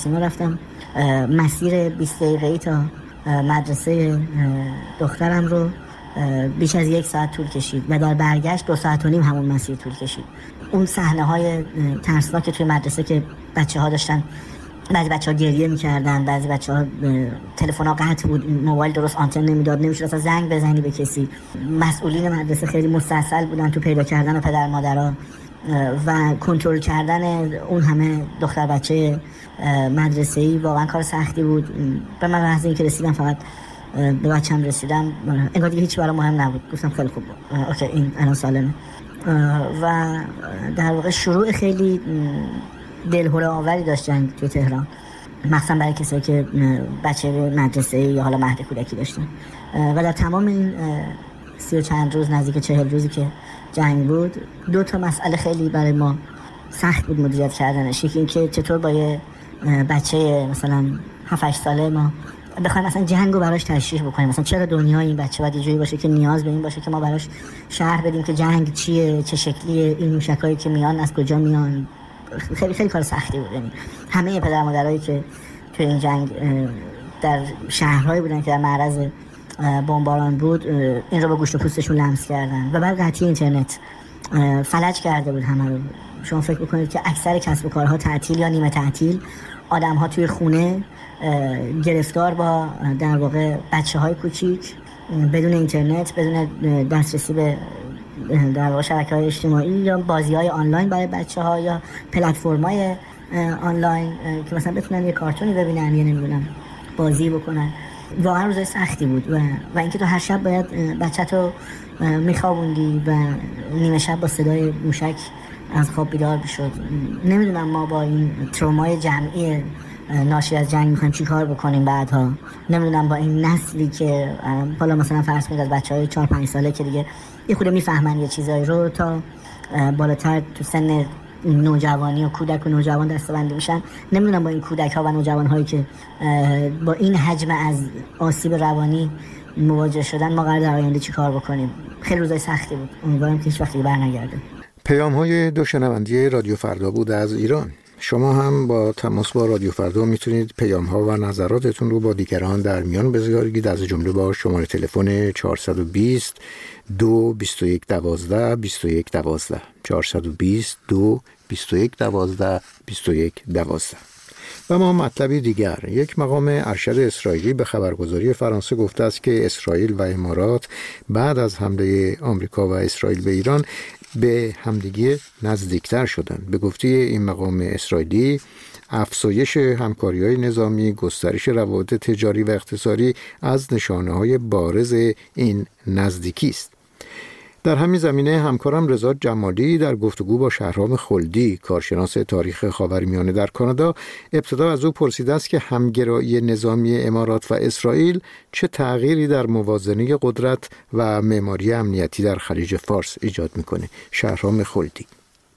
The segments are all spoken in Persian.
سینا رفتم. مسیر 20 دقیقه‌ای تا مدرسه دخترم رو بیش از 1 ساعت طول کشید و در برگشت 2 ساعت و نیم همون مسیر طول کشید. اون صحنه‌های ترسناک توی مدرسه که بچه‌ها داشتن، بعضی بچه‌ها گریه می‌کردن، بعضی بچه‌ها تلفن‌ها قطع بود، موبایل درست آنتن نمیداد، نمی‌شد اصلا زنگ بزنی به کسی. مسئولین مدرسه خیلی مستعسل بودن تو پیدا کردن پدر مادرها و کنترل کردن اون همه دختر بچه مدرسه‌ای. واقعا کار سختی بود. به من لحظه اینکه رسیدم فقط به بچه‌م رسیدم، انگار دیگه هیچ برام مهم نبود. گفتم خیلی خوب، اوکی این الان سالمه. و در واقع شروع خیلی دلهره آوری داشت جنگ توی تهران، مخصوصا برای کسایی که بچه مدرسه یا حالا مهد کودکی داشتن. و در تمام این 30 و چند روز، نزدیک 40 روزی که جنگ بود، 2 تا مسئله خیلی برای ما سخت بود مدیریت کردنش. یکی این که چطور با یه بچه مثلا 7-8 ساله ما بخوایم مثلا جنگو براش تشریح بکنیم، مثلا چرا دنیای این بچه باید یه جوری باشه که نیاز به این باشه که ما براش شرح بدیم که جنگ چیه، چه شکلیه، این موشکایی که میان از کجا میان. خیلی خیلی کار سختی بود. یعنی همه پدر مادرایی که توی این جنگ در شهرهایی بودن که در معرض بمباران بود، این رو به گوشت و پوستشون لمس کردن. و بعد قطعی اینترنت فلج کرده بود همه رو. شما فکر بکنید که اکثر کسب و کارها تعطیل یا نیمه تعطیل، آدم‌ها توی خونه گرفتار با در واقع بچه‌های کوچیک، بدون اینترنت، بدون دسترسی به در واقع شبکه‌های اجتماعی یا بازی‌های آنلاین برای بچه‌ها یا پلتفرم‌های آنلاین که مثلا بتونن یه کارتونی ببینن یا نمی‌دونم بازی بکنن. واقعا روزای سختی بود و اینکه تو هر شب باید بچه‌تو میخوابوندی و نیمه شب با صدای موشک از خواب بیدار بشد. نمیدونم ما با این ترومای جمعی ناشی از جنگ میخوایم چی کار بکنیم بعدها. نمیدونم با این نسلی که حالا مثلا فرض کنید از بچهای 4-5 ساله که دیگه یه خود میفهمن یه چیزایی رو، تا بالاتر تو سن نوجوانی و کودک و نوجوان دسته‌بندی میشن. نمیدونم با این کودک ها و نوجوان هایی که با این حجم از آسیب روانی مواجه شدن ما قرار در آینده چی کار بکنیم. خیلی روزای سختی بود. امیدوارم که هیچ وقتی برنگرده. پیام های 2 شنونده رادیو فردا بود از ایران. شما هم با تماس با رادیو فردا میتونید پیام ها و نظراتتون رو با دیگران در میان بذارید، از جمله با شماره تلفن 420 221 12 21 12 420 221 12 21 12. و ما مطلبی دیگر. یک مقام ارشد اسرائیلی به خبرگزاری فرانسه گفته است که اسرائیل و امارات بعد از حمله آمریکا و اسرائیل به ایران به همدیگه نزدیکتر شدند. به گفته این مقام اسرائیلی، افزایش همکاری‌های نظامی، گسترش روابط تجاری و اقتصادی از نشانه‌های بارز این نزدیکی است. در همین زمینه همکارم رضا جمالی در گفتگو با شهرام خلدی، کارشناس تاریخ خاورمیانه در کانادا، ابتدا از او پرسیده است که همگرایی نظامی امارات و اسرائیل چه تغییری در موازنه قدرت و معماری امنیتی در خلیج فارس ایجاد میکنه. شهرام خلدی: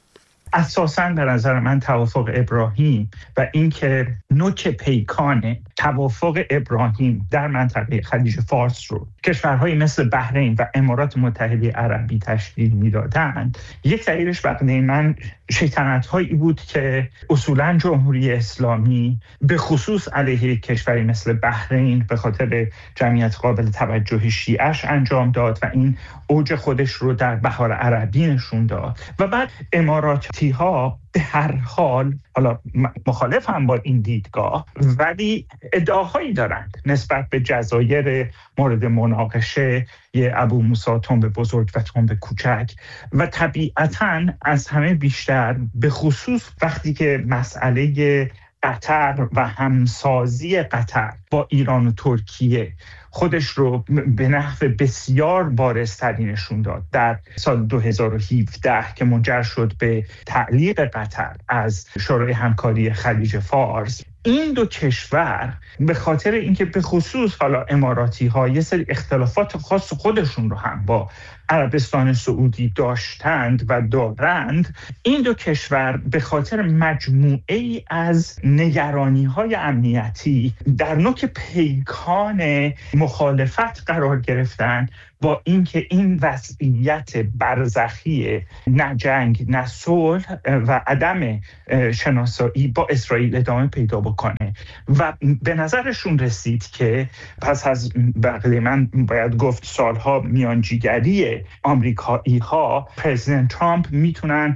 اساساً به نظر من توافق ابراهیم و اینکه نوک پیکان توافق ابراهیم در منطقه خلیج فارس رو کشورهایی مثل بحرین و امارات متحده عربی تشکیل میدادند، یک دلیلش بقیده من شیطنت‌هایی بود که اصولاً جمهوری اسلامی به خصوص علیه کشوری مثل بحرین به خاطر جمعیت قابل توجه شیعش انجام داد و این اوج خودش رو در بهار عربی نشون داد. و بعد اماراتی ها به هر حال، حالا مخالف هم با این دیدگاه، ولی ادعاهایی دارند نسبت به جزایر مورد مناقشه، یه ابو موسی تنب بزرگ و تنب کوچک، و طبیعتاً از همه بیشتر به خصوص وقتی که مسئله قطر و همسازی قطر با ایران و ترکیه خودش رو به نحو بسیار بارزتری نشون داد در سال 2017 که منجر شد به تعلیق قطر از شورای همکاری خلیج فارس. این دو کشور به خاطر اینکه به خصوص حالا اماراتی ها یه سری اختلافات خاص خودشون رو هم با عربستان سعودی داشتند و دارند، این دو کشور به خاطر مجموعه ای از نگرانی های امنیتی در نوک پیکان مخالفت قرار گرفتن با اینکه این وضعیت برزخی نه جنگ نه صلح و عدم شناسایی با اسرائیل ادامه پیدا بکنه و به نظرشون رسید که پس از بقیه من باید گفت سالها میانجیگری آمریکایی ها پرزیدنت ترامپ میتونن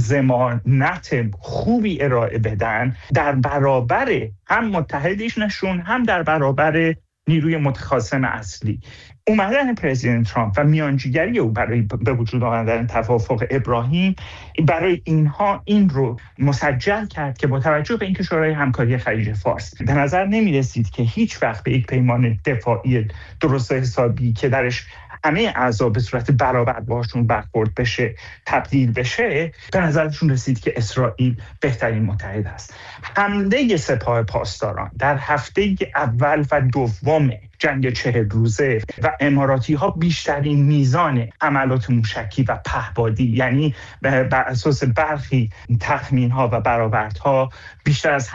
ضمانت خوبی ارائه بدن در برابر هم متحدینشون هم در برابر نیروی متخاصم اصلی. اومدن پرزیدنت ترامپ و میانجیگری او برای به وجود آوردن توافق ابراهیم برای اینها این رو مسجل کرد که با توجه به اینکه شورای همکاری خلیج فارس به نظر نمی رسید که هیچ وقت به یک پیمان دفاعی درست حسابی که درش همه اعضا به صورت برابر باشون برخورد بشه تبدیل بشه، به نظرشون رسید که اسرائیل بهترین متحد است. حمله سپاه پاسداران در هفته اول و دوم جنگ 40 روزه و اماراتی ها بیشترین میزان حملات موشکی و پهپادی، یعنی بر اساس برخی تخمین ها و برآوردها بیشتر از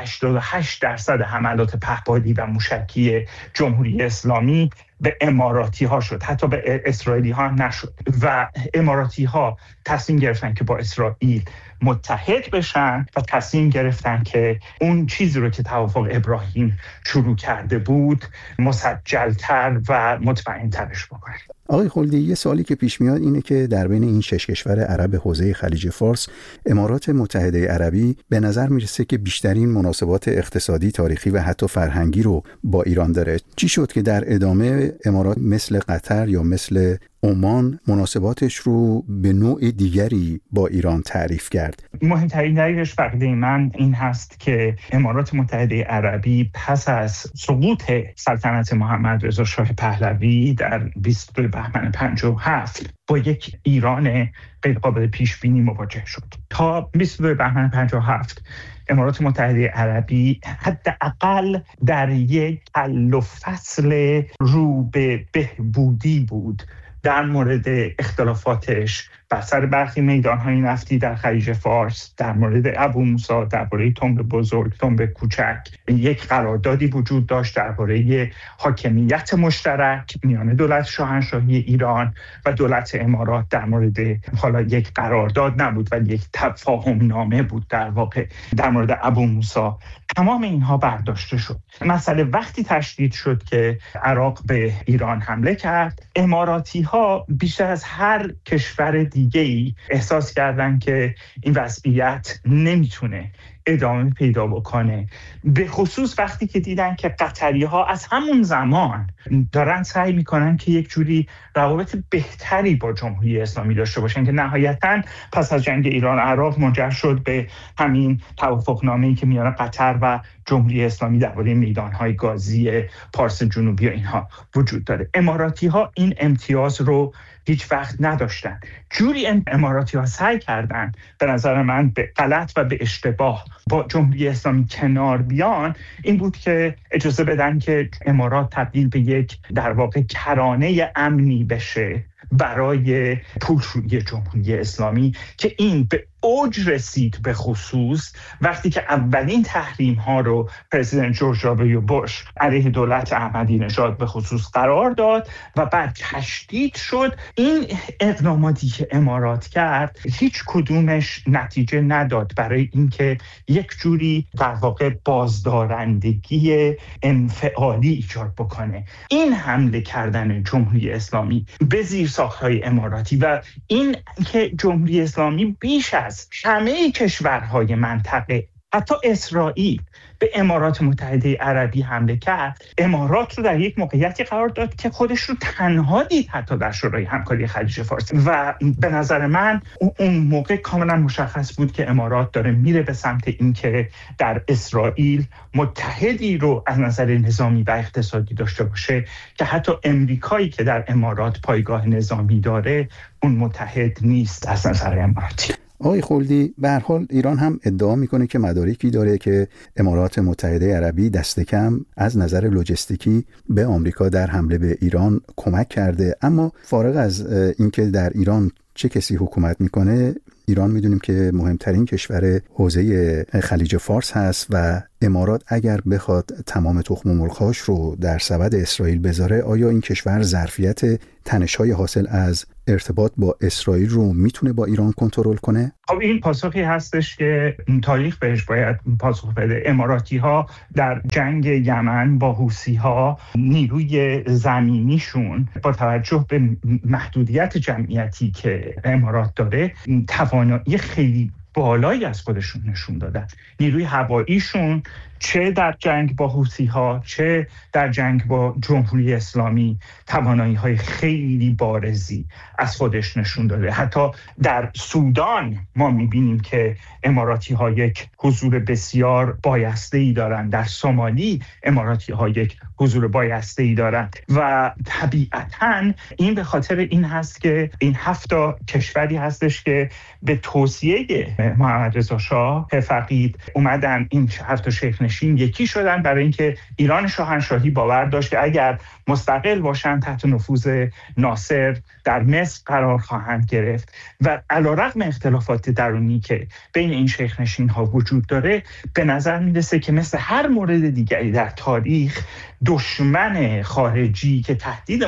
88% حملات پهپادی و موشکی جمهوری اسلامی به اماراتی ها شد، حتی به اسرائیلی ها نشد و اماراتی ها تصمیم گرفتن که با اسرائیل متحد بشن و تصمیم گرفتن که اون چیزی رو که توافق ابراهیم شروع کرده بود مسجلتر و مطمئن‌ترش بکنن. آقای خلدی، یه سوالی که پیش میاد اینه که در بین این 6 کشور عرب حوزه خلیج فارس، امارات متحده عربی به نظر میرسه که بیشترین مناسبات اقتصادی، تاریخی و حتی فرهنگی رو با ایران داره. چی شد که در ادامه امارات مثل قطر یا مثل عمان مناسباتش رو به نوع دیگری با ایران تعریف کرد؟ مهمترین دلیلش بقیه من این هست که امارات متحده عربی پس از سقوط سلطنت محمد رضا شاه پهلوی در 22 بهمن 57 با یک ایران غیر قابل پیش بینی مواجه شد. تا 22 بهمن 57 امارات متحده عربی حداقل در یک حل و فصل رو به بهبودی بود در مورد اختلافاتش بر سر برخی میدان‌های نفتی در خلیج فارس، در مورد ابو موسی، درباره تنب بزرگ، تنب کوچک. یک قراردادی وجود داشت درباره حاکمیت مشترک میان دولت شاهنشاهی ایران و دولت امارات. در مورد حالا یک قرارداد نبود ولی یک تفاهم نامه بود در واقع در مورد ابو موسی. تمام اینها برداشته شد. مسئله وقتی تشدید شد که عراق به ایران حمله کرد، اماراتی ها بیشتر از هر کشور دیگه‌ای احساس کردن که این وضعیت نمیتونه ادامه پیدا بکنه، به خصوص وقتی که دیدن که قطری ها از همون زمان دارن سعی میکنن که یک جوری روابط بهتری با جمهوری اسلامی داشته باشن که نهایتاً پس از جنگ ایران عراق منجر شد به همین توافقنامه‌ای که میان قطر و جمهوری اسلامی درباره میدان‌های گازی پارس جنوبی و اینها وجود داره. اماراتی ها این امتیاز رو هیچ وقت نداشتن. جوری اماراتی ها سعی کردن به نظر من به غلط و به اشتباه با جمهوری اسلامی کنار بیان، این بود که اجازه بدن که امارات تبدیل به یک در واقع کرانه امنی بشه برای پولشویی جمهوری اسلامی که این به اوج رسید، به خصوص وقتی که اولین تحریم ها رو پرزیدنت جورج دابلیو بوش علیه دولت احمدی نژاد به خصوص قرار داد و بعد تشدید شد. این اقداماتی که امارات کرد هیچ کدومش نتیجه نداد برای اینکه یک جوری در واقع بازدارندگی انفعالی ایجاد بکنه. این حمله کردن جمهوری اسلامی به زیرساخت‌های اماراتی و این که جمهوری اسلامی بیش از همه کشورهای منطقه، حتی اسرائیل، به امارات متحده عربی حمله کرد، امارات رو در یک موقعیتی قرار داد که خودش رو تنها دید حتی در شورای همکاری خلیج فارس و به نظر من اون موقع کاملا مشخص بود که امارات داره میره به سمت اینکه در اسرائیل متحدی رو از نظر نظامی و اقتصادی داشته باشه که حتی امریکایی که در امارات پایگاه نظامی داره اون متحد نیست از نظر اماراتی. آقای خلدی، به هر حال ایران هم ادعا میکنه که مدارکی داره که امارات متحده عربی دست کم از نظر لوجستیکی به آمریکا در حمله به ایران کمک کرده، اما فارغ از اینکه در ایران چه کسی حکومت میکنه، ایران میدونیم که مهمترین کشور حوزه خلیج فارس هست و امارات اگر بخواد تمام تخم مرغ‌هاش رو در سبد اسرائیل بذاره، آیا این کشور ظرفیت تنش‌های حاصل از ارتباط با اسرائیل رو میتونه با ایران کنترل کنه؟ خب این پاسخی هستش که تاریخ بهش باید پاسخ بده. اماراتی‌ها در جنگ یمن با حوثی‌ها نیروی زمینیشون با توجه به محدودیت جمعیتی که امارات داره توانایی خیلی بالایی از خودشون نشون دادن. نیروی هواییشون چه در جنگ با حوثی‌ها چه در جنگ با جمهوری اسلامی توانایی‌های خیلی بارزی از خودش نشون داده. حتی در سودان ما می‌بینیم که اماراتی‌ها یک حضور بسیار بایسته‌ای دارن. در سومالی اماراتی‌ها یک حضور بایسته‌ای دارن و طبیعتاً این به خاطر این هست که این 7 کشوری هستش که به توصیه محمد رضا شاه فقید اومدن این 7 شیخ نشین یکی شدن برای اینکه ایران شاهنشاهی باور داشت که اگر مستقل باشن تحت نفوذ ناصر در مصر قرار خواهند گرفت و علیرغم اختلافات درونی که بین این شیخ نشین ها وجود داره، به نظر میرسه که مثل هر مورد دیگری در تاریخ دشمن خارجی که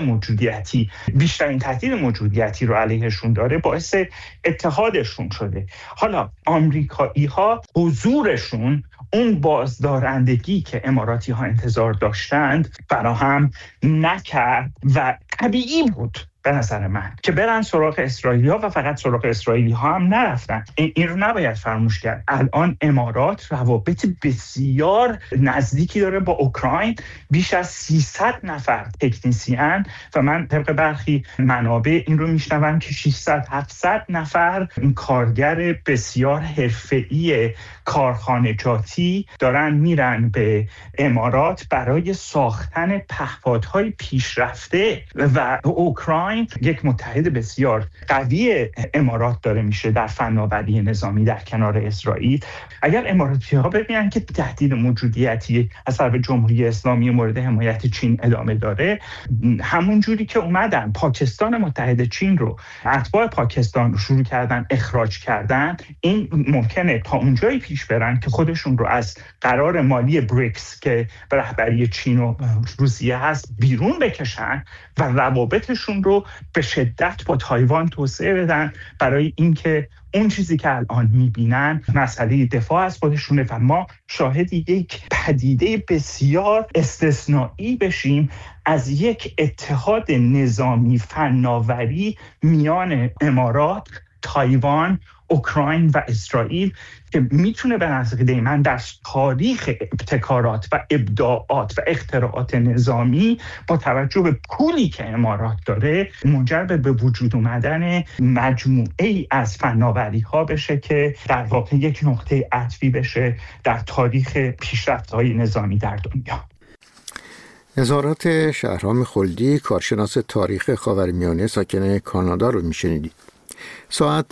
بیشترین تهدید موجودیتی رو علیهشون داره باعث اتحادشون شده. حالا آمریکایی ها حضورشون اون بازدارندگی که اماراتی ها انتظار داشتند فراهم نکرد و طبیعی بود به نظر من که برن سراغ اسرائیلی ها و فقط سراغ اسرائیلی ها هم نرفتن. این رو نباید فراموش کرد. الان امارات روابط بسیار نزدیکی داره با اوکراین. بیش از 300 نفر تکنیسیان و من طبق برخی منابع این رو میشنوم که 600-700 نفر کارگر بسیار حرفه‌ای کارخانجاتی دارن میرن به امارات برای ساختن پهپادهای پیشرفته و اوکراین یک متحد بسیار قوی امارات داره میشه در فناوری نظامی در کنار اسرائیل. اگر اماراتی‌ها ببینن که تهدید موجودیتی از طرف جمهوری اسلامی مورد حمایت چین ادامه داره، همون جوری که اومدن پاکستان متحد چین رو، اتباع پاکستان رو شروع کردن اخراج کردن، این ممکنه تا اونجایی پیش برن که خودشون رو از قرار مالی بریکس که به رهبری چین و روسیه هست بیرون بکشن و روابطشون رو به شدت با تایوان توسعه بدن برای اینکه اون چیزی که الان میبینن مسئله دفاع از خودشونه و ما شاهد یک پدیده بسیار استثنایی بشیم از یک اتحاد نظامی فناوری میان امارات، تایوان، اوکراین و اسرائیل که میتونه به نظر من در تاریخ ابتکارات و ابداعات و اختراعات نظامی با توجه به پولی که امارات داره منجر به وجود اومدن مجموعه‌ای از فناوری‌ها بشه که در واقع یک نقطه عطفی بشه در تاریخ پیشرفت‌های نظامی در دنیا. نظارت شهرام خلدی، کارشناس تاریخ خاورمیانه ساکن کانادا رو میشنیدید. ساعت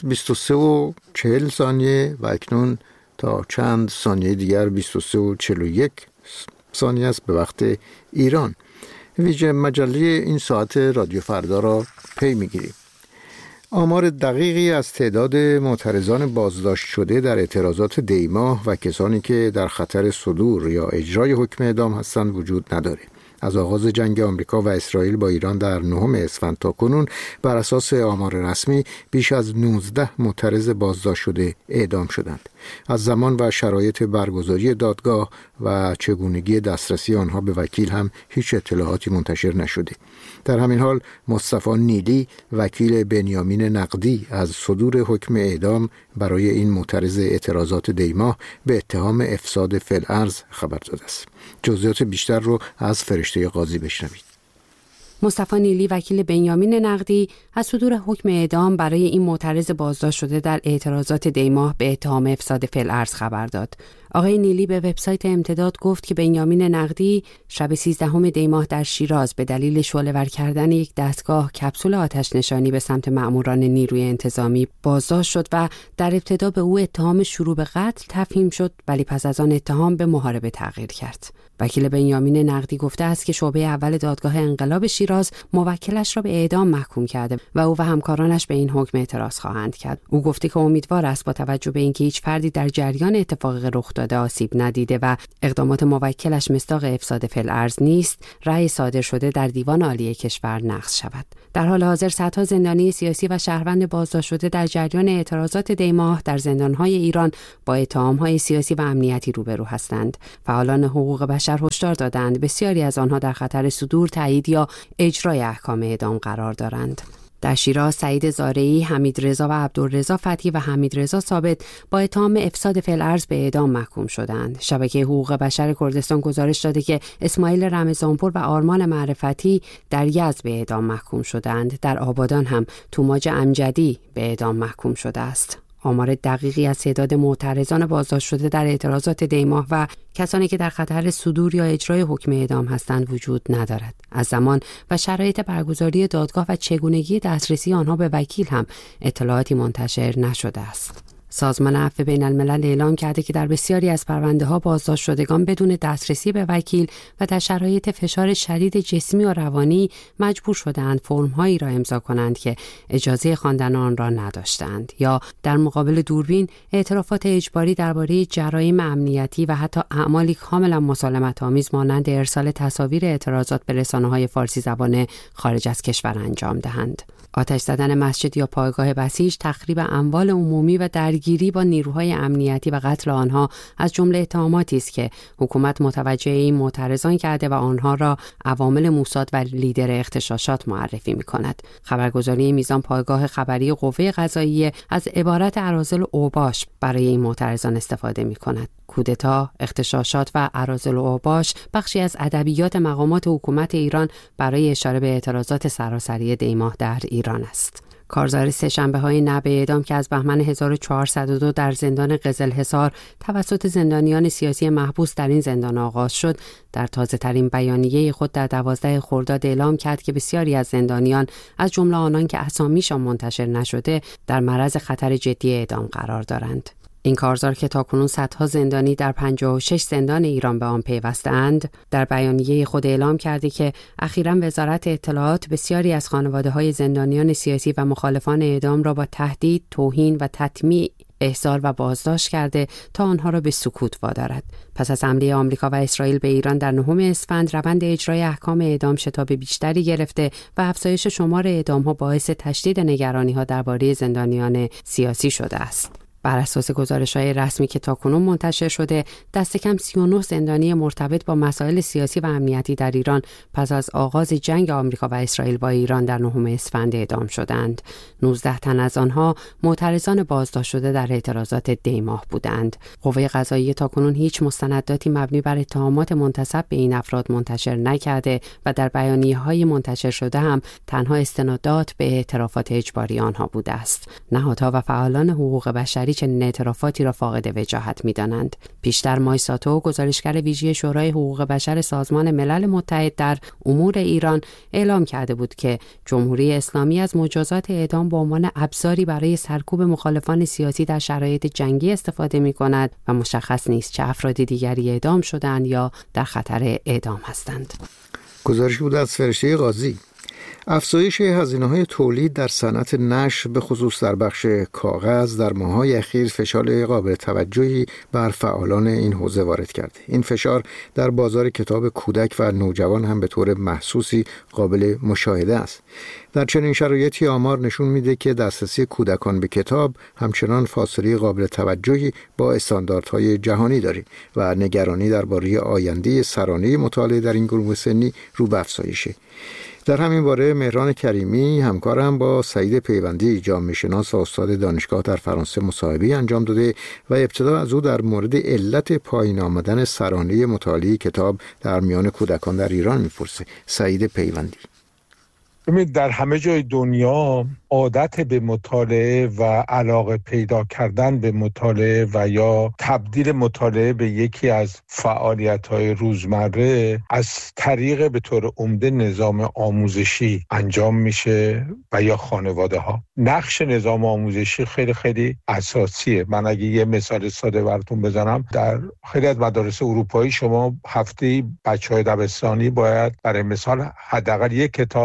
23:40 و اکنون تا چند ثانیه دیگر 23:41 است به وقت ایران. ویژه مجله این ساعت رادیو فردا را پی میگیریم. آمار دقیقی از تعداد معترضان بازداشت شده در اعتراضات دیماه و کسانی که در خطر صدور یا اجرای حکم اعدام هستند وجود نداره. از آغاز جنگ آمریکا و اسرائیل با ایران در 9 اسفند تا کنون بر اساس آمار رسمی بیش از 19 معترض بازداشت شده اعدام شدند. از زمان و شرایط برگزاری دادگاه و چگونگی دسترسی آنها به وکیل هم هیچ اطلاعاتی منتشر نشده. در همین حال مصطفی نیلی وکیل بنیامین نقدی از صدور حکم اعدام برای این معترض اعتراضات دیماه به اتهام افساد فی‌الارض خبر داده است. جزئیات بیشتر رو از فرشته قاضی بشنوید. مصطفی نیلی وکیل بنیامین نقدی از صدور حکم اعدام برای این معترض بازداشت شده در اعتراضات دیماه به اتهام افساد فی‌الارض خبر داد. آقای نیلی به وبسایت امتداد گفت که بنیامین نقدی شب 13 دیماه در شیراز به دلیل شعله‌ور کردن یک دستگاه کپسول آتش نشانی به سمت مأموران نیروی انتظامی بازداشت شد و در ابتدا به او اتهام شروع به قتل تفهیم شد، ولی پس از آن اتهام به محاربه تغییر کرد. وکیل بنیامین نقدی گفته است که شعبه اول دادگاه انقلاب شیراز موکلش را به اعدام محکوم کرده و او و همکارانش به این حکم اعتراض خواهند کرد. او گفته که امیدوار است با توجه به اینکه هیچ فردی در جریان اتفاق رخ افتاده آسیب ندیده و اقدامات موکلش مصداق افساد فی‌الارض نیست، رأی صادر شده در دیوان عالی کشور نقض شود. در حال حاضر صدها زندانی سیاسی و شهروند بازداشت شده در جریان اعتراضات دی‌ماه در زندان‌های ایران با اتهام‌های سیاسی و امنیتی روبرو هستند. فعالان حقوق بشر هشدار دادند بسیاری از آنها در خطر صدور، تایید یا اجرای احکام اعدام قرار دارند. در شیراز سعید زارعی، حمیدرضا و عبدالرضا فتحی و حمیدرضا ثابت با اتهام افساد فی‌الارض به اعدام محکوم شدند. شبکه حقوق بشر کردستان گزارش داده که اسماعیل رمضانپور و آرمان معرفتی در یزد به اعدام محکوم شدند. در آبادان هم توماج امجدی به اعدام محکوم شده است. آمار دقیقی از تعداد معترضان بازداشت شده در اعتراضات دی‌ماه و کسانی که در خطر صدور یا اجرای حکم اعدام هستند وجود ندارد. از زمان و شرایط برگزاری دادگاه و چگونگی دسترسی آنها به وکیل هم اطلاعاتی منتشر نشده است. سازمان عفو بین الملل اعلام کرده که در بسیاری از پرونده‌ها بازداشت شدگان بدون دسترسی به وکیل و در شرایط فشار شدید جسمی و روانی مجبور شدند فرم‌هایی را امضا کنند که اجازه خواندن آن را نداشتند، یا در مقابل دوربین اعترافات اجباری درباره جرایم امنیتی و حتی اعمالی کاملا مسالمت‌آمیز مانند ارسال تصاویر اعتراضات به رسانه‌های فارسی زبان خارج از کشور انجام دهند. آتش زدن مسجد یا پایگاه بسیج، تخریب اموال عمومی و درگیری با نیروهای امنیتی و قتل آنها از جمله اتهاماتی است که حکومت متوجه این معترضان کرده و آنها را عوامل موساد و لیدر اغتشاشات معرفی می‌کند. خبرگزاری میزان پایگاه خبری قوه قضاییه از عبارت اراذل اوباش برای این معترضان استفاده می‌کند. کودتا، اغتشاشات و اراذل اوباش بخشی از ادبیات مقامات حکومت ایران برای اشاره به اعتراضات سراسری دی‌ماه در ایران است. کارزار سه‌شنبه‌های نبع اعدام که از بهمن 1402 در زندان قزلحصار توسط زندانیان سیاسی محبوس در این زندان آغاز شد، در تازه‌ترین بیانیه خود در 12 خرداد اعلام کرد که بسیاری از زندانیان از جمله آنان که اسامیشان منتشر نشده در معرض خطر جدی اعدام قرار دارند. این کارزار که تاکنون صدها زندانی در 56 زندان ایران به آن پیوسته‌اند، در بیانیه خود اعلام کرده که اخیراً وزارت اطلاعات بسیاری از خانواده‌های زندانیان سیاسی و مخالفان اعدام را با تهدید، توهین و تطمیع احضار و بازداشت کرده تا آنها را به سکوت وادارد. پس از حمله آمریکا و اسرائیل به ایران در 9 اسفند، روند اجرای احکام اعدام شتاب بیشتری گرفته و افزایش شمار اعدام‌ها باعث تشدید نگرانی‌ها درباره زندانیان سیاسی شده است. بر اساس گزارش‌های رسمی که تاکنون منتشر شده، دست کم 39 زندانی مرتبط با مسائل سیاسی و امنیتی در ایران پس از آغاز جنگ آمریکا و اسرائیل با ایران در 9 اسفند اعدام شدند. 19 تن از آنها معترضان بازداشت شده در اعتراضات دی‌ماه بودند. قوه قضاییه تاکنون هیچ مستنداتی مبنی بر اتهامات منتسب به این افراد منتشر نکرده و در بیانیه‌های منتشر شده هم تنها استنادات به اعترافات اجباری آنها بوده است. نهادها و فعالان حقوق بشری چنین اعترافاتی را فاقد وجاهت می‌دانند. پیشتر مایساتو، گزارشگر ویژه شورای حقوق بشر سازمان ملل متحد در امور ایران، اعلام کرده بود که جمهوری اسلامی از مجازات اعدام به عنوان ابزاری برای سرکوب مخالفان سیاسی در شرایط جنگی استفاده می‌کند و مشخص نیست چه افراد دیگری اعدام شدند یا در خطر اعدام هستند. گزارش بود از فرشته قاضی. افزایش هزینه‌های تولید در صنعت نشر به خصوص در بخش کاغذ در ماه‌های اخیر فشار قابل توجهی بر فعالان این حوزه وارد کرده. این فشار در بازار کتاب کودک و نوجوان هم به طور محسوسی قابل مشاهده است. در چنین شرایطی آمار نشون میده که دسترسی کودکان به کتاب همچنان فاصله قابل توجهی با استانداردهای جهانی داره و نگرانی درباره آینده سرانه مطالعه در این گروه سنی رو به افزایشه. در همین باره مهران کریمی همکارم با سعید پیوندی، جامعه شناس و استاد دانشگاه در فرانسه، مصاحبه انجام داده و ابتدا از او در مورد علت پایین آمدن سرانه مطالعه کتاب در میان کودکان در ایران میپرسه. سعید پیوندی: در همه جای دنیا عادت به مطالعه و علاقه پیدا کردن به مطالعه و یا تبدیل مطالعه به یکی از فعالیت‌های روزمره از طریق به طور عمده نظام آموزشی انجام میشه و یا خانواده‌ها. نقش نظام آموزشی خیلی خیلی اساسیه. من اگه یه مثال ساده براتون بزنم، در خیلی از مدارس اروپایی شما هفته‌ای بچه‌های دبستانی باید برای مثال حداقل یک کتاب بخونن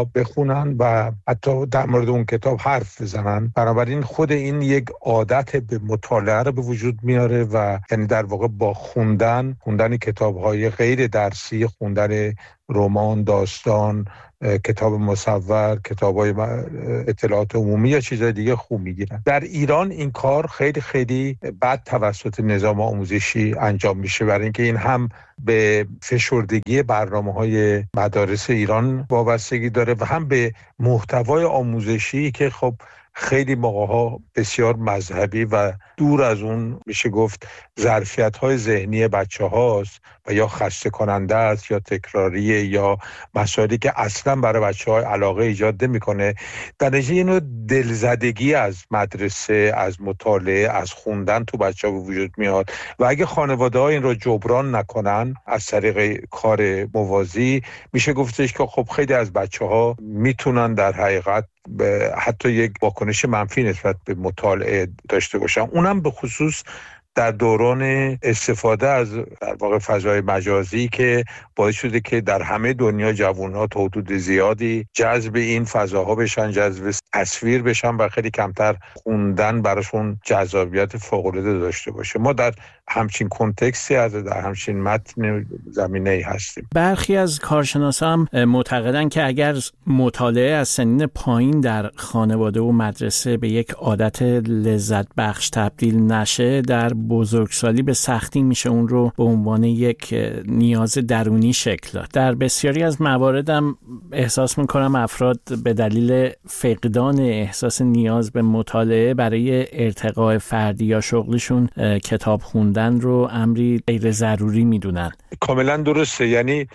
بخونن و حتی در مورد اون کتاب حرف بزنن. بنابراین خود این یک عادت به مطالعه رو به وجود میاره و یعنی در واقع با خوندن کتاب‌های غیر درسی، خوندن رمان، داستان، کتاب مصور، کتاب‌های اطلاعات عمومی یا چیزای دیگه خوب میگیرن. در ایران این کار خیلی خیلی بد توسط نظام آموزشی انجام میشه، برای اینکه این هم به فشردگی برنامه‌های مدارس ایران وابستگی داره و هم به محتوای آموزشی که خب خیلی موقع‌ها بسیار مذهبی و دور از اون میشه گفت ظرفیت‌های ذهنی بچه‌هاست و یا خسته کننده است یا تکراریه یا مسائلی که اصلا برای بچه‌ها علاقه ایجاد نمی‌کنه. در نتیجه اینو دلزدگی از مدرسه، از مطالعه، از خوندن تو بچه‌ها به وجود میاد و اگه خانواده‌ها این رو جبران نکنن از طریق کار موازی، میشه گفتش که خب خیلی از بچه‌ها میتونن در حقیقت حتی یک واکنش منفی نسبت به مطالعه داشته باشن. اونم به خصوص در دوران استفاده از در واقع فضای مجازی که باعث شده که در همه دنیا جوان‌ها تا حدود زیادی جذب این فضاها بشن، جذب تصویر بشن و خیلی کمتر خوندن براشون جذابیت فوق‌العاده داشته باشه. ما در همچین کنتکستی در همچین متن زمینه‌ای هستیم. برخی از کارشناسان هم معتقدن که اگر مطالعه از سنین پایین در خانواده و مدرسه به یک عادت لذت بخش تبدیل نشه، در بزرگسالی به سختی میشه اون رو به عنوان یک نیاز درونی شکل داد. در بسیاری از مواردم احساس میکنم افراد به دلیل فقدان احساس نیاز به مطالعه برای ارتقاء فردی یا شغلشون کتاب خوندن رو امری غیر ضروری میدونن. کاملا درسته. یعنی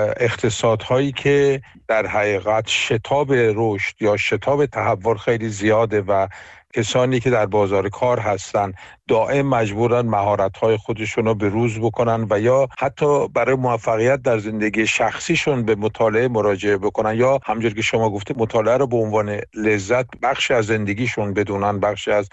اقتصادهایی که در حقیقت شتاب رشد یا شتاب تحول خیلی زیاده و کسانی که در بازار کار هستن دائم مجبورن مهارت‌های خودشون رو به روز بکنن و یا حتی برای موفقیت در زندگی شخصیشون به مطالعه مراجعه بکنن یا همونجوری که شما گفتید مطالعه رو به عنوان لذت بخشی از زندگیشون بدونن، بخشی از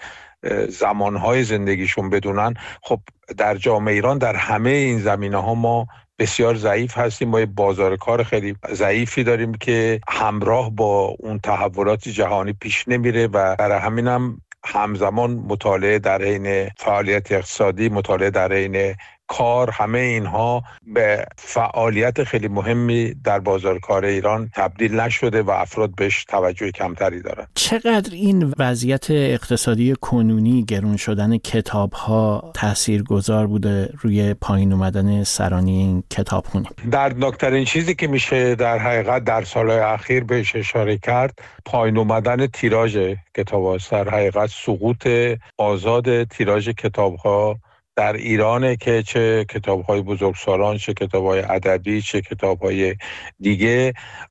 زمانهای زندگیشون بدونن. خب در جامعه ایران در همه این زمینه‌ها ما بسیار ضعیف هستیم. ما یه بازار کار خیلی ضعیفی داریم که همراه با اون تحولات جهانی پیش نمیره و برای همین هم همزمان مطالعه در حین فعالیت اقتصادی، مطالعه در حین کار، همه اینها به فعالیت خیلی مهمی در بازار کار ایران تبدیل نشده و افراد بهش توجه کمتری دارن. چقدر این وضعیت اقتصادی کنونی، گرون شدن کتاب‌ها تاثیرگذار بوده روی پایین اومدن سرانی این کتابخوانی؟ دردناکترین چیزی که میشه در حقیقت در سالهای اخیر بهش اشاره کرد پایین اومدن تیراژ کتاب‌ها، در حقیقت سقوط آزاد تیراژ کتاب‌ها در ایرانه که چه کتاب‌های بزرگسالان، چه کتاب‌های ادبی، چه کتاب‌های دیگه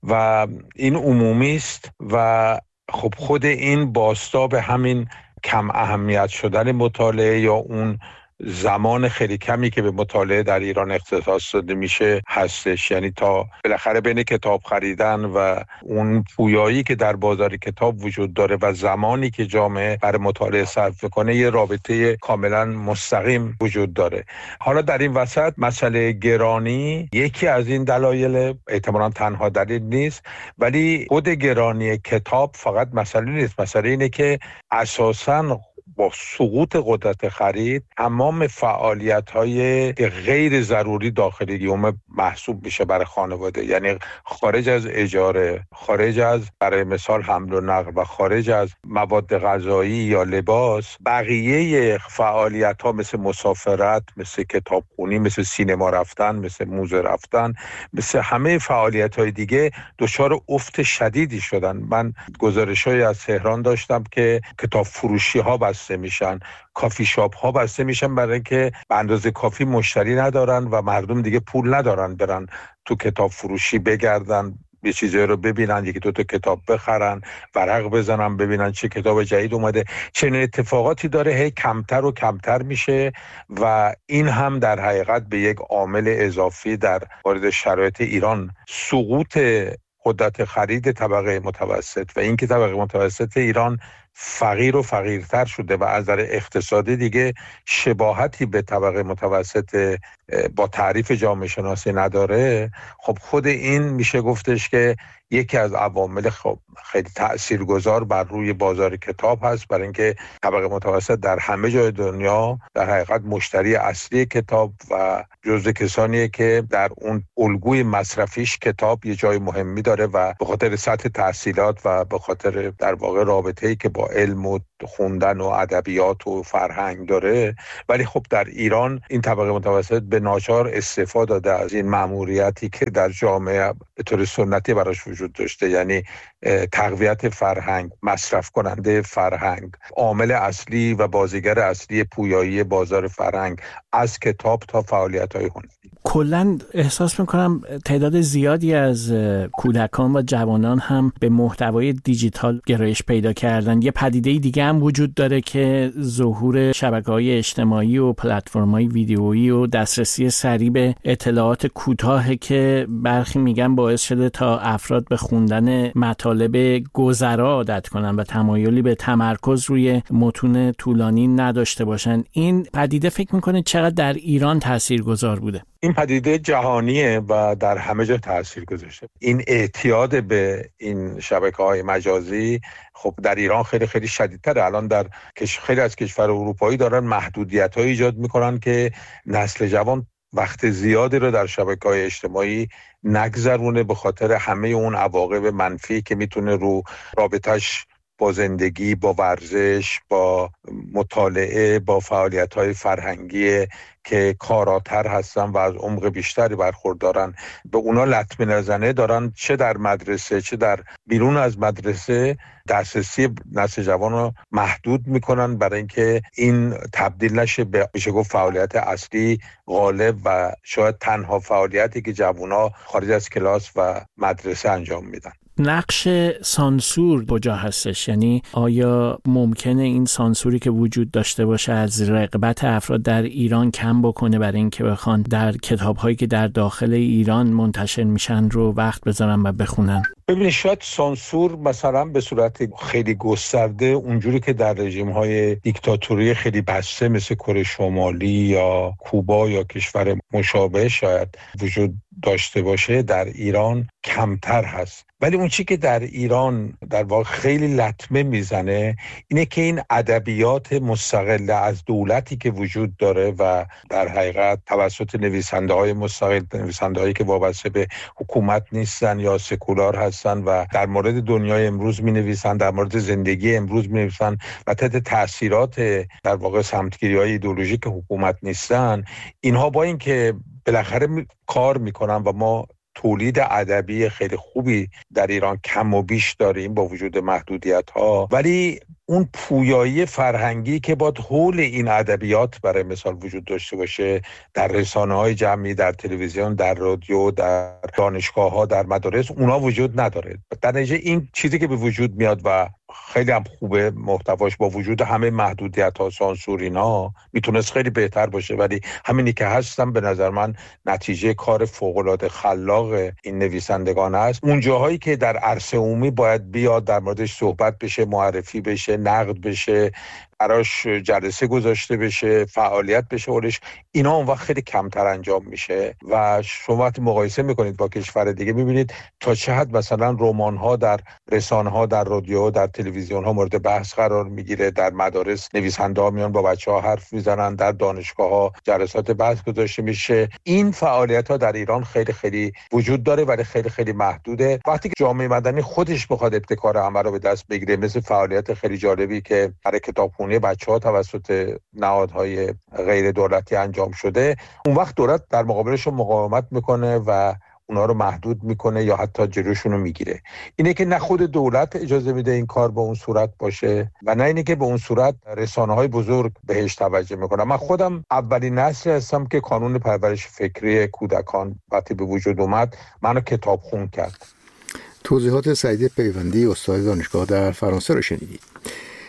و این عمومی است و خب خود این باستا به همین کم اهمیت شدن مطالعه یا اون زمان خیلی کمی که به مطالعه در ایران اختصاص داده میشه هستش. یعنی تا بالاخره بین کتاب خریدن و اون پویایی که در بازار کتاب وجود داره و زمانی که جامعه برای مطالعه صرف کنه یه رابطه کاملا مستقیم وجود داره. حالا در این وسط مسئله گرانی یکی از این دلایل، احتمالاً تنها دلیل نیست، ولی خود گرانی کتاب فقط مسئله نیست. مسئله اینه که اساساً با سقوط قدرت خرید تمام فعالیت‌های غیر ضروری داخل یوم محسوب میشه برای خانواده، یعنی خارج از اجاره، خارج از برای مثال حمل و نقل و خارج از مواد غذایی یا لباس، بقیه فعالیت‌ها مثل مسافرت، مثل کتابخونی، مثل سینما رفتن، مثل موزه رفتن، مثل همه فعالیت‌های دیگه دچار افت شدیدی شدن. من گزارش‌هایی از تهران داشتم که کتاب فروشی‌ها بسته میشن، کافی شاپ ها بسته میشن برای اینکه به اندازه کافی مشتری ندارن و مردم دیگه پول ندارن برن تو کتاب فروشی بگردن، یه چیزایی رو ببینن، یکی دو تا کتاب بخرن، ورق بزنن ببینن چه کتاب جدید اومده. چنین اتفاقاتی داره هی کمتر و کمتر میشه و این هم در حقیقت به یک عامل اضافی در مورد شرایط ایران، سقوط قدرت خرید طبقه متوسط و اینکه طبقه متوسط ایران فقیر و فقیرتر شده و از نظر اقتصادی دیگه شباهتی به طبقه متوسط با تعریف جامعه شناسی نداره، خب خود این میشه گفتش که یکی از عوامل خب خیلی تاثیرگذار بر روی بازار کتاب هست، برای اینکه طبقه متوسط در همه جای دنیا در حقیقت مشتری اصلی کتاب و جزو کسانیه که در اون الگوی مصرفیش کتاب یه جای مهمی داره و به خاطر سطح تحصیلات و به خاطر در واقع رابطه‌ای که با علم و خوندن و ادبیات و فرهنگ داره. ولی خب در ایران این طبقه متوسط به ناچار استفاده داده از این مأموریتی که در جامعه به طور سنتی براش وجود داشته، یعنی تقویت فرهنگ، مصرف کننده فرهنگ، عامل اصلی و بازیگر اصلی پویایی بازار فرهنگ از کتاب تا فعالیت‌های هنری. کلاً احساس میکنم تعداد زیادی از کودکان و جوانان هم به محتوای دیجیتال گرایش پیدا کردن. یه پدیده دیگه هم وجود داره که ظهور شبکه‌های اجتماعی و پلتفرم‌های ویدیویی و دسترسی سریع به اطلاعات کوتاه که برخی میگن باعث شده تا افراد به خوندن مطالب گذرا عادت کنن و تمایلی به تمرکز روی متون طولانی نداشته باشن. این پدیده فکر میکنه چقدر در ایران تاثیرگذار بوده؟ این پدیده جهانیه و در همه جا تاثیر گذاشته. این اعتیاد به این شبکه‌های مجازی خب در ایران خیلی خیلی شدیدتره. الان در خیلی از کشور اروپایی دارن محدودیت‌های ایجاد میکنن که نسل جوان وقت زیادی رو در شبکه‌های اجتماعی نگذرونه به خاطر همه اون عواقب منفی که میتونه رو رابطش با زندگی، با ورزش، با مطالعه، با فعالیت‌های فرهنگی که کاراتر هستن و از عمق بیشتری برخوردارن به اونا لطمه نزنه دارن، چه در مدرسه چه در بیرون از مدرسه دسترسی نسل جوان رو محدود میکنن برای اینکه این تبدیل نشه به میشه گفت فعالیت اصلی غالب و شاید تنها فعالیتی که جوونا خارج از کلاس و مدرسه انجام میدن. نقش سانسور کجا هستش؟ یعنی آیا ممکنه این سانسوری که وجود داشته باشه از رغبت افراد در ایران کم بکنه برای اینکه بخوان در کتاب‌هایی که در داخل ایران منتشر میشن رو وقت بذارن و بخونن؟ ببینید شاید سانسور مثلا به صورت خیلی گسترده اونجوری که در رژیم‌های دیکتاتوری خیلی بسته مثل کره شمالی یا کوبا یا کشور مشابه شاید وجود داشته باشه، در ایران کمتر هست. ولی اون چی که در ایران در واقع خیلی لطمه میزنه اینه که این ادبیات مستقل از دولتی که وجود داره و در حقیقت توسط نویسنده‌های مستقل، نویسنده‌هایی که وابسته به حکومت نیستن یا سکولار هستن و در مورد دنیای امروز می‌نویسن، در مورد زندگی امروز می‌نویسن و تحت تأثیرات در واقع سمتگیری‌های ایدئولوژیک حکومت نیستن، اینها با این که بالاخره کار میکنن و ما تولید ادبی خیلی خوبی در ایران کم و بیش داریم با وجود محدودیت‌ها، ولی اون پویایی فرهنگی که باید حول این ادبیات برای مثال وجود داشته باشه در رسانه‌های جمعی، در تلویزیون، در رادیو، در دانشگاه‌ها، در مدارس، اونا وجود نداره. در نتیجه این چیزی که به وجود میاد و خیلی هم خوبه محتواش با وجود همه محدودیت‌ها، سانسور اینا میتونست خیلی بهتر باشه، ولی همینی که هستم به نظر من نتیجه کار فوق‌العاده خلاق این نویسندگان است. اون جاهایی که در عرصه عمومی باید بیاد در موردش صحبت بشه، معرفی بشه، نقد بشه، براش جلسه گذاشته بشه، فعالیت بشه اولش، اینا اون وقت خیلی کمتر انجام میشه و شما وقتی مقایسه میکنید با کشور دیگه میبینید تا چه حد مثلا رمان‌ها در رسانه‌ها، در رادیو، در تلویزیون‌ها مورد بحث قرار میگیره، در مدارس نویسنده‌ها میان با بچه‌ها حرف میزنن، در دانشگاه‌ها جلسات بحث گذاشته میشه. این فعالیت‌ها در ایران خیلی خیلی وجود داره ولی خیلی خیلی محدوده. وقتی که جامعه مدنی خودش بخواد ابتکار عمل رو به دست بگیره، مثل فعالیت خیلی جالبی که برای کتابخونی بچه‌ها توسط نهادهای غیر دولتی انجام شده، اون وقت دولت در مقابلش مقاومت میکنه و اونا رو محدود میکنه یا حتی جلوشون رو میگیره. اینه که نه خود دولت اجازه میده این کار به اون صورت باشه و نه اینه که به اون صورت رسانه‌های بزرگ بهش توجه میکنن. من خودم اولین نسل هستم که قانون پرورش فکری کودکان وقتی به وجود اومد منو کتابخون کرد. توضیحات سعید پیوندی استاد دانشگاه در فرانسه رو شنیدید.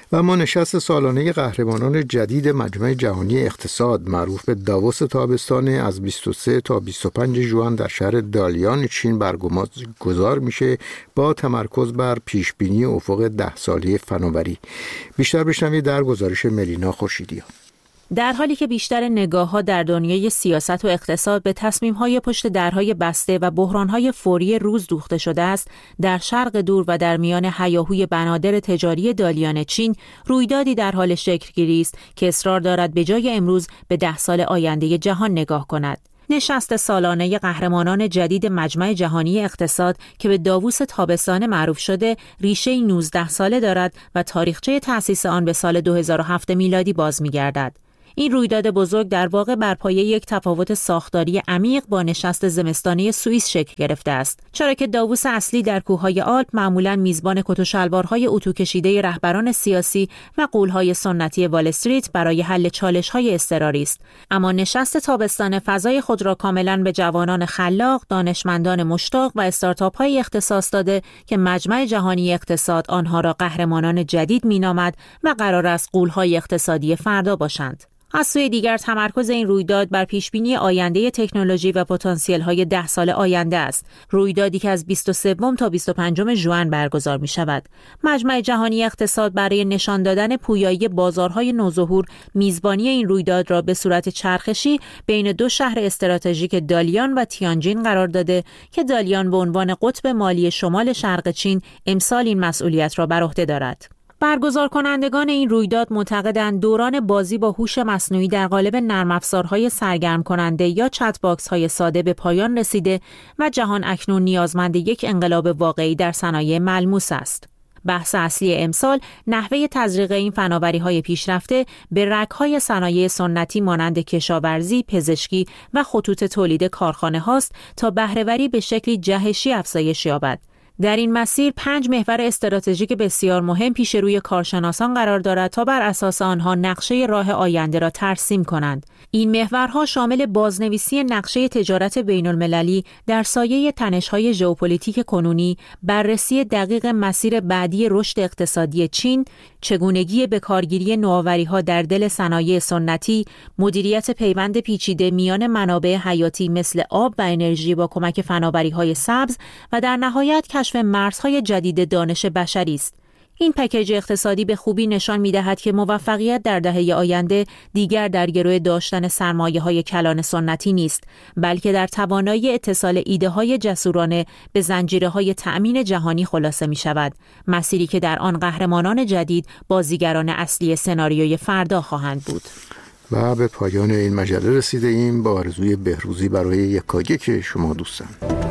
و اما نشست سالانه قهرمانان جدید مجمع جهانی اقتصاد معروف به داووس تابستان از 23 تا 25 ژوئن در شهر دالیان چین برگزار میشه با تمرکز بر پیشبینی افق 10 ساله فناوری. بیشتر بشنوید در گزارش ملینا خورشیدیان. در حالی که بیشتر نگاه‌ها در دنیای سیاست و اقتصاد به تصمیم‌های پشت درهای بسته و بحران‌های فوری روز دوخته شده است، در شرق دور و در میان هیاهوی بنادر تجاری دالیان چین، رویدادی در حال شکل‌گیری است که اصرار دارد به جای امروز به 10 سال آینده جهان نگاه کند. نشست سالانه قهرمانان جدید مجمع جهانی اقتصاد که به داووس تابستان معروف شده، ریشه 19 ساله دارد و تاریخچه تأسیس آن به سال 2007 میلادی باز می‌گردد. این رویداد بزرگ در واقع بر پایه یک تفاوت ساختاری عمیق با نشست زمستانه سوئیس شکل گرفته است، چرا که داووس اصلی در کوههای آلپ معمولاً میزبان کت و شلوارهای اتو کشیده رهبران سیاسی و غول‌های سنتی وال استریت برای حل چالش‌های اضطراری است، اما نشست تابستان فضای خود را کاملاً به جوانان خلاق، دانشمندان مشتاق و استارتاپ‌های اختصاص داده که مجمع جهانی اقتصاد آنها را قهرمانان جدید می‌نامد و قرار است غول‌های اقتصادی فردا باشند. از سوی دیگر تمرکز این رویداد بر پیشبینی آینده تکنولوژی و پتانسیل‌های 10 سال آینده است. رویدادی که از 23 تا 25 ژوئن برگزار می‌شود. مجمع جهانی اقتصاد برای نشان دادن پویایی بازارهای نوظهور میزبانی این رویداد را به صورت چرخشی بین دو شهر استراتژیک دالیان و تیانجین قرار داده که دالیان به عنوان قطب مالی شمال شرق چین امسال این مسئولیت را بر عهده دارد. برگزار کنندگان این رویداد معتقدند دوران بازی با هوش مصنوعی در قالب نرم افزارهای سرگرم کننده یا چت باکس های ساده به پایان رسیده و جهان اکنون نیازمند یک انقلاب واقعی در صنایع ملموس است. بحث اصلی امسال نحوه تزریق این فناوری‌های پیشرفته به رگ‌های صنایع سنتی مانند کشاورزی، پزشکی و خطوط تولید کارخانه هاست تا بهره‌وری به شکلی جهشی افزایش یابد. در این مسیر 5 محور استراتژیک بسیار مهم پیش روی کارشناسان قرار دارد تا بر اساس آنها نقشه راه آینده را ترسیم کنند. این محورها شامل بازنویسی نقشه تجارت بین‌المللی در سایه تنش‌های ژئوپلیتیک کنونی، بررسی دقیق مسیر بعدی رشد اقتصادی چین، چگونگی به کارگیری نوآوری‌ها در دل صنایع سنتی، مدیریت پیوند پیچیده میان منابع حیاتی مثل آب و انرژی با کمک فناوری‌های سبز و در نهایت کشف مرزهای جدید دانش بشری است. این پکیج اقتصادی به خوبی نشان می‌دهد که موفقیت در دهه آینده دیگر در گرو داشتن سرمایه‌های کلان سنتی نیست، بلکه در توانایی اتصال ایده‌های جسورانه به زنجیره‌های تأمین جهانی خلاصه می‌شود، مسیری که در آن قهرمانان جدید بازیگران اصلی سناریوی فردا خواهند بود. و به پایان این مجله رسیده ایم با آرزوی بهروزی برای یکایک شما دوستان.